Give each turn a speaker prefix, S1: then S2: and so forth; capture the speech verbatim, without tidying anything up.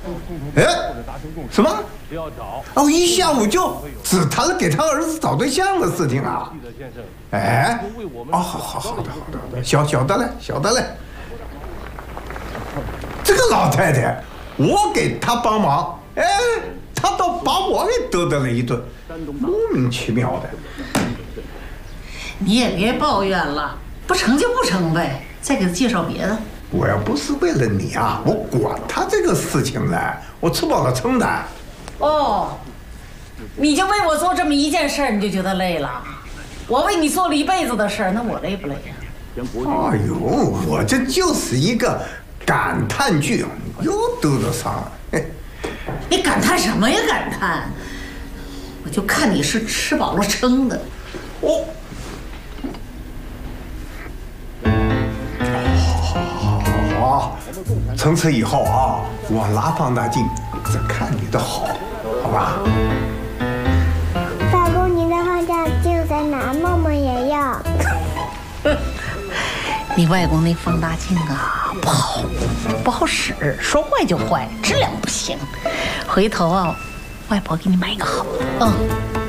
S1: 哎，什么？哦，一下午就只谈了给他儿子找对象的事情啊？哎，哦，好好好的好的，晓晓得嘞，晓得嘞。这个老太太，我给她帮忙，哎，她倒把我给得罪了一顿，莫名其妙的。
S2: 你也别抱怨了，不成就不成呗，再给他介绍别的。
S1: 我要不是为了你啊，我管他这个事情呢，我吃饱了撑的。
S2: 哦，你就为我做这么一件事，你就觉得累了？我为你做了一辈子的事，那我累不累呀？
S1: 哎呦，我这就是一个感叹句，又得得上了。
S2: 你感叹什么呀？感叹？我就看你是吃饱了撑的。
S1: 哦。好，从此以后啊，我拿放大镜只看你的好，好吧？
S3: 大公，你的放大镜在哪？梦梦也要。
S2: 你外公那放大镜啊，不好，不好使，说坏就坏，质量不行。回头啊，外婆给你买一个好的。嗯。